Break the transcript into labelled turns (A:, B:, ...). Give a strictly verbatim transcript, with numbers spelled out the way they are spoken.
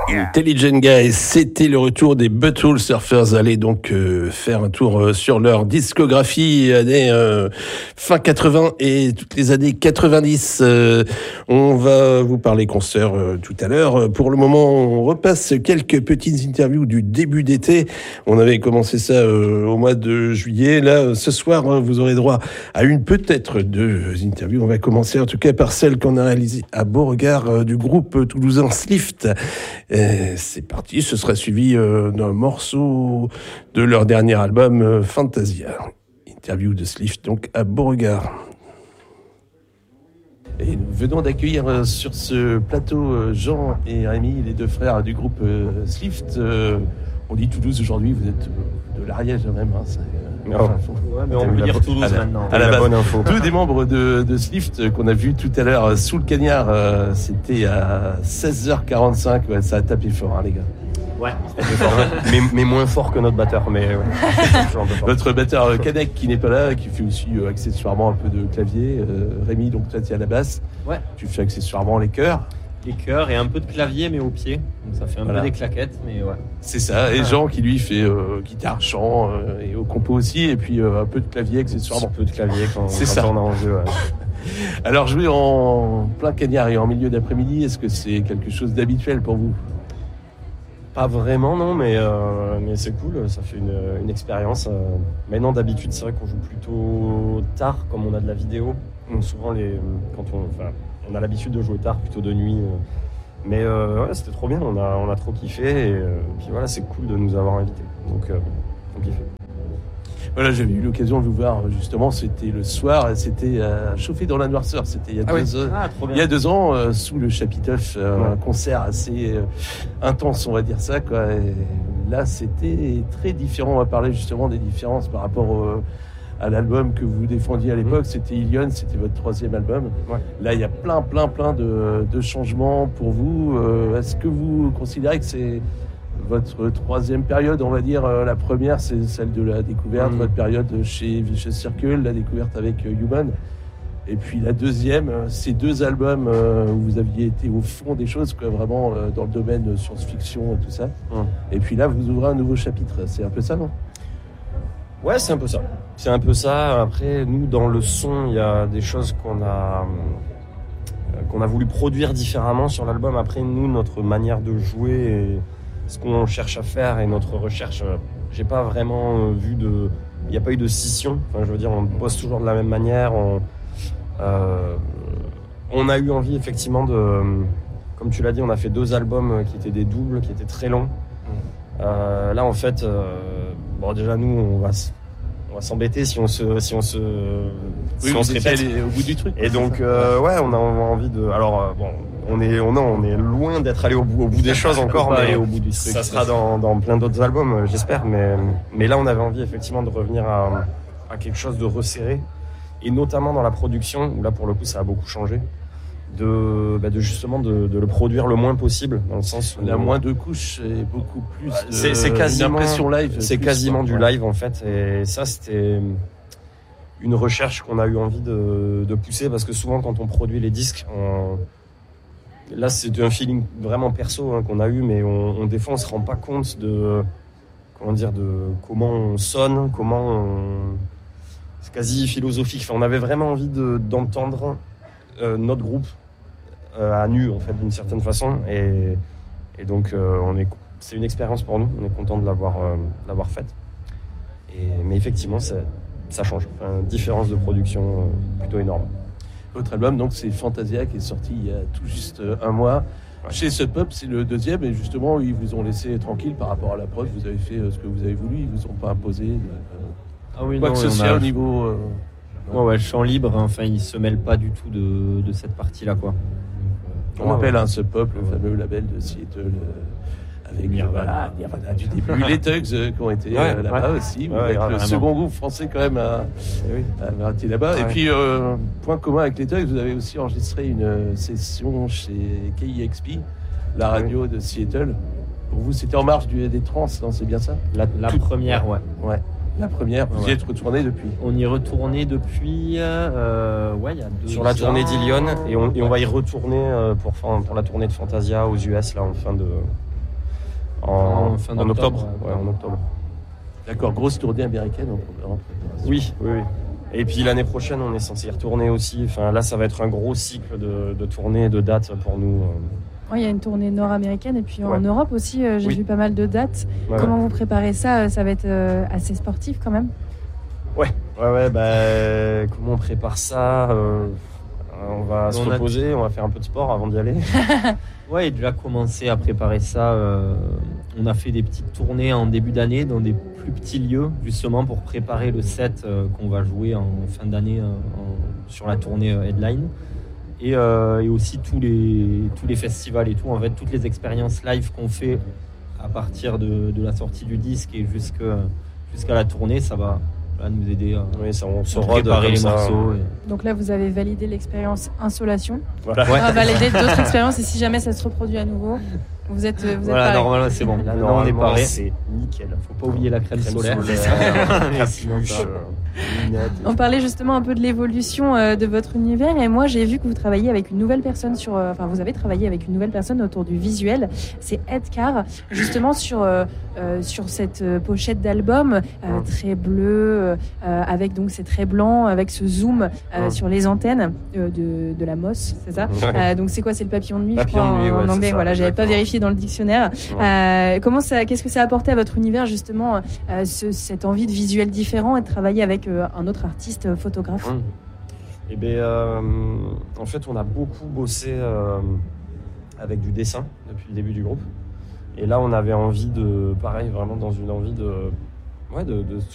A: Intelligent Guys, c'était le retour des Butthole Surfers. Allez donc euh, faire un tour euh, sur leur discographie années euh, fin quatre-vingts et toutes les années quatre-vingt-dix. Euh, on va vous parler concert euh, tout à l'heure. Pour le moment, on repasse quelques petites interviews du début d'été. On avait commencé ça euh, au mois de juillet. Là, ce soir, hein, vous aurez droit à une, peut-être deux interviews. On va commencer en tout cas par celle qu'on a réalisée à Beauregard euh, du groupe toulousain Slift. Et c'est parti, ce sera suivi euh, d'un morceau de leur dernier album euh, Fantasia. Interview de Slift donc à Beauregard. Et nous venons d'accueillir euh, sur ce plateau euh, Jean et Rémi, les deux frères du groupe euh, Slift. Euh, on dit Toulouse aujourd'hui, vous êtes euh, de l'Ariège même. Hein, c'est, euh,
B: oh.
A: enfin,
B: ouais, mais on peut dire Toulouse
A: à la,
B: maintenant.
A: À la, la
B: bonne info.
A: Deux des membres de, de Slift qu'on a vu tout à l'heure euh, sous le cagnard, euh, c'était à seize heures quarante-cinq. Ouais, ça a tapé fort, hein, les gars.
B: Ouais, mais, mais moins fort que notre batteur. Mais ouais.
A: Notre batteur euh, Canek qui n'est pas là, qui fait aussi euh, accessoirement un peu de clavier. Euh, Rémi, donc toi tu es à la basse.
B: Ouais.
A: Tu fais accessoirement les chœurs.
B: Les chœurs et un peu de clavier mais au pied. Donc ça fait un voilà. peu des claquettes, mais ouais.
A: C'est ça. Et Jean qui lui fait euh, guitare, chant euh, et au compo aussi, et puis euh, un peu de clavier accessoirement.
B: Un peu de clavier quand,
A: c'est
B: quand
A: ça.
B: on a envie. Ouais.
A: Alors jouer en plein cagnard et en milieu d'après-midi, est-ce que c'est quelque chose d'habituel pour vous ?
B: Pas vraiment, non, mais, euh, mais c'est cool, ça fait une, une expérience. Euh, maintenant, d'habitude, c'est vrai qu'on joue plutôt tard, comme on a de la vidéo. Donc, souvent, les, quand on, enfin, on a l'habitude de jouer tard, plutôt de nuit. Euh, mais euh, ouais, c'était trop bien, on a, on a trop kiffé. Et euh, puis voilà, c'est cool de nous avoir invités. Donc, euh, on kiffe.
A: Voilà, j'avais eu l'occasion de vous voir justement, c'était le soir, c'était à Chauffer dans la Noirceur, c'était il y a,
B: ah
A: deux,
B: oui.
A: euh,
B: ah,
A: il y a deux ans, euh, sous le chapiteau, euh,
B: ouais.
A: un concert assez euh, intense, on va dire ça, quoi. Et là, c'était très différent, on va parler justement des différences par rapport au, à l'album que vous défendiez à l'époque, mmh. c'était Ilion, c'était votre troisième album.
B: Ouais.
A: Là, il y a plein, plein, plein de, de changements pour vous. Euh, est-ce que vous considérez que c'est votre troisième période, on va dire, euh, la première, c'est celle de la découverte, mmh. votre période chez Vicious Circle, la découverte avec euh, Human. Et puis la deuxième, euh, ces deux albums euh, où vous aviez été au fond des choses, quoi, vraiment euh, dans le domaine de science-fiction et tout ça. Mmh. Et puis là, vous ouvrez un nouveau chapitre. C'est un peu ça, non ?
B: Ouais, c'est un peu ça. C'est un peu ça. Après, nous, dans le son, il y a des choses qu'on a, euh, qu'on a voulu produire différemment sur l'album. Après, nous, notre manière de jouer et ce qu'on cherche à faire et notre recherche, j'ai pas vraiment vu de, il n'y a pas eu de scission. Enfin, je veux dire, on bosse toujours de la même manière. On, euh, on a eu envie effectivement de, comme tu l'as dit, on a fait deux albums qui étaient des doubles, qui étaient très longs. Euh, là, en fait, euh, bon, déjà nous, on va, on va s'embêter si on se, si on se,
A: oui,
B: si on se répète
A: au bout du truc.
B: Et donc, euh, ouais, on a envie de, alors euh, bon. On est, on, non, on est loin d'être allé au bout, au bout des choses encore, mais
A: au bout du truc,
B: ça sera dans, dans plein d'autres albums, j'espère. Mais, mais là, on avait envie effectivement de revenir à, à quelque chose de resserré, et notamment dans la production, où là, pour le coup, ça a beaucoup changé, de, bah de justement de, de le produire le moins possible, dans le sens où
A: il y a moins de couches et beaucoup plus. De,
B: c'est, c'est quasiment,
A: impression live.
B: C'est
A: plus,
B: quasiment
A: quoi.
B: du live en fait, et ça, c'était une recherche qu'on a eu envie de, de pousser, parce que souvent, quand on produit les disques, on là, c'est un feeling vraiment perso hein, qu'on a eu, mais on, on, des fois, on se rend pas compte de, comment dire, de comment on sonne, comment on... C'est quasi philosophique. Enfin, on avait vraiment envie de, d'entendre euh, notre groupe euh, à nu, en fait, d'une certaine façon. Et, et donc, euh, on est, c'est une expérience pour nous. On est content de l'avoir, euh, de l'avoir faite. Et, mais effectivement, ça, ça change. Enfin, une différence de production euh, plutôt énorme.
A: Votre album, donc, c'est Fantasia, qui est sorti il y a tout juste un mois. Ouais. Chez Sub Pop, c'est le deuxième, et justement, ils vous ont laissé tranquille par rapport à la prod. Vous avez fait ce que vous avez voulu, ils vous ont pas imposé euh,
C: ah oui,
A: quoi
C: non,
A: que ce soit
C: a...
A: au niveau. Euh...
C: Ouais, ouais, champ libre. Enfin, ils se mêlent pas du tout de, de cette partie-là, quoi.
A: On ouais, rappelle ouais. un Sub Pop, le ouais. fameux label de Seattle. Euh... avec Nirvana, Nirvana du début, les Tugs euh, qui ont été ouais, euh, là-bas ouais. aussi, ouais, avec ouais, le vraiment. second groupe français quand même à, oui. à été là-bas. Ouais. Et puis, euh, point commun avec les Tugs, vous avez aussi enregistré une session chez K E X P, la radio oui. de Seattle. Pour vous, c'était en marge du, des trans, non, c'est bien ça?
C: La, la Tout, première, ouais.
A: ouais. La première, vous ouais. y êtes retourné depuis?
C: On y est retourné depuis, euh, ouais, il y a deux
B: Sur la tournée
C: ans.
B: d'Ilion, et on, et on va y retourner euh, pour, pour la tournée de Fantasia aux U S, là, en fin de... en,
C: En fin
B: en octobre.
C: d'octobre,
B: Ouais, en octobre.
A: D'accord, grosse tournée américaine en, en préparation.
B: Oui, oui, oui. Et puis l'année prochaine, on est censé y retourner aussi. Enfin, là, ça va être un gros cycle de, de tournées, de dates pour nous.
D: Oui, il y a une tournée nord-américaine et puis en
B: Ouais.
D: Europe aussi, euh, j'ai
B: Oui.
D: vu pas mal de dates.
B: Ouais,
D: Comment vous préparez ça? Ça va être euh, assez sportif quand même?
B: ouais, ouais, ouais, bah, comment on prépare ça? Euh, On va se
C: On a-
B: reposer, on va faire un peu de sport avant d'y aller.
C: Ouais, et déjà commencé à préparer ça. euh, on a fait des petites tournées en début d'année dans des plus petits lieux, justement pour préparer le set euh, qu'on va jouer en fin d'année euh, en- sur la tournée euh, Headline. Et, euh, et aussi tous les, tous les festivals et tout, en fait, toutes les expériences live qu'on fait à partir de, de la sortie du disque et jusque- jusqu'à la tournée, ça va voilà, nous aider à,
B: Oui, ça, on se
C: à
B: rôde
C: préparer
B: comme
C: les
B: ça.
C: morceaux. et-
D: Donc là, vous avez validé l'expérience Insolation.
B: Voilà.
C: Ouais.
D: On va valider d'autres expériences et si jamais ça se reproduit à nouveau, vous êtes, vous êtes
C: Voilà,
D: pareil.
C: normalement, c'est bon.
B: Là,
C: Là, on est
B: normalement,
C: paré.
B: c'est nickel.
C: Faut pas oublier la crème,
B: Crème
C: solaire.
B: solaire,
C: Sinon,
B: capuche,
C: ça-
B: euh, lunettes.
D: On parlait justement un peu de l'évolution euh, de votre univers et moi j'ai vu que vous travaillez avec une nouvelle personne sur, euh, enfin vous avez travaillé avec une nouvelle personne autour du visuel, c'est Ed Carr, justement sur euh, euh, sur cette euh, pochette d'album euh,
B: Mm.
D: très bleu euh, avec donc c'est très blanc avec ce zoom euh,
B: Mm.
D: sur les antennes euh, de de la Moss, c'est ça?
B: Ouais.
D: Euh, donc c'est quoi? C'est le papillon de nuit,
B: Papillon
D: je crois,
B: de nuit,
D: en,
B: ouais,
D: en
B: c'est
D: anglais.
B: ça,
D: Voilà, j'avais pas
B: exactement.
D: vérifié dans le dictionnaire. Euh, comment ça, qu'est-ce que ça a apporté à votre univers justement euh, ce- cette envie de visuel différent et de travailler avec euh, un autre artiste euh, photographe?
B: Hum. Eh bien, euh, en fait, on a beaucoup bossé euh, avec du dessin depuis le début du groupe. Et là, on avait envie de, pareil, vraiment dans une envie de, ouais, de, de